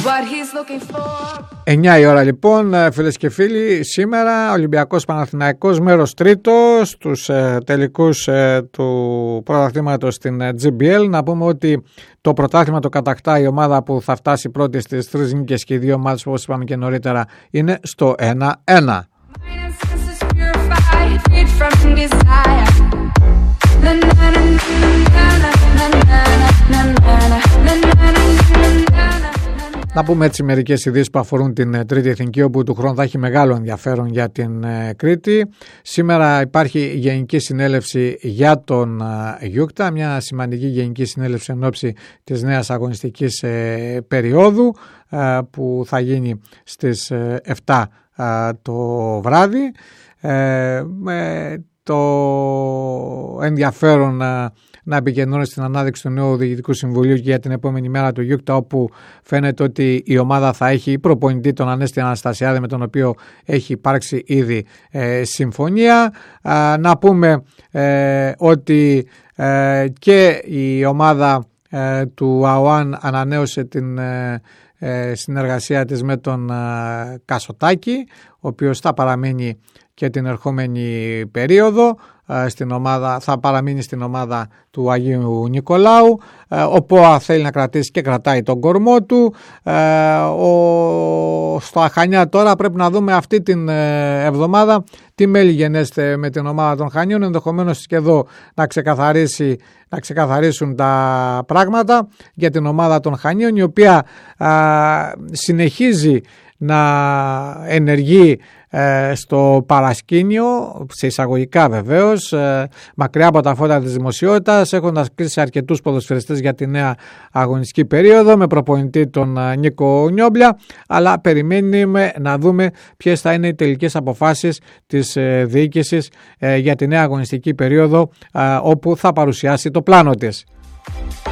9 η ώρα λοιπόν, φίλες και φίλοι. Σήμερα Ολυμπιακός Παναθηναϊκός, μέρος τρίτο στους τελικούς του πρωταθλήματος στην GBL. Να πούμε ότι το πρωτάθλημα το κατακτά η ομάδα που θα φτάσει πρώτη στις 3 νίκες και οι δύο ομάδες, όπως είπαμε και νωρίτερα, είναι στο 1-1. Να πούμε έτσι μερικές ειδήσεις που αφορούν την Τρίτη Εθνική, όπου του χρόνου θα έχει μεγάλο ενδιαφέρον για την Κρήτη. Σήμερα υπάρχει γενική συνέλευση για τον Γιούκτα, μια σημαντική γενική συνέλευση εν ώψη της νέας αγωνιστικής περίοδου που θα γίνει στις 7 το βράδυ. Το ενδιαφέρον να επικεντρώνει στην ανάδειξη του νέου Διοικητικού Συμβουλίου και για την επόμενη μέρα του Γιούκτα, όπου φαίνεται ότι η ομάδα θα έχει προπονητή τον Ανέστη Αναστασιάδη, με τον οποίο έχει υπάρξει ήδη συμφωνία. Να πούμε ότι και η ομάδα του ΑΟΑΝ ανανέωσε την συνεργασία της με τον Κασοτάκη, ο οποίος θα παραμείνει και την ερχόμενη περίοδο στην ομάδα, θα παραμείνει στην ομάδα του Αγίου Νικολάου. Ο ΠΟΑ θέλει να κρατήσει και κρατάει τον κορμό του. Στο Χανιά τώρα πρέπει να δούμε αυτή την εβδομάδα τι μέλη γενέστε με την ομάδα των Χανίων, ενδεχομένως και εδώ να ξεκαθαρίσουν τα πράγματα για την ομάδα των Χανίων, η οποία συνεχίζει να ενεργεί στο παρασκήνιο, σε εισαγωγικά βεβαίως, μακριά από τα φώτα της δημοσιότητας, έχοντας κλείσει αρκετούς ποδοσφαιριστές για τη νέα αγωνιστική περίοδο με προπονητή τον Νίκο Νιόμπλια, αλλά περιμένουμε να δούμε ποιες θα είναι οι τελικές αποφάσεις της διοίκησης για τη νέα αγωνιστική περίοδο, όπου θα παρουσιάσει το πλάνο της.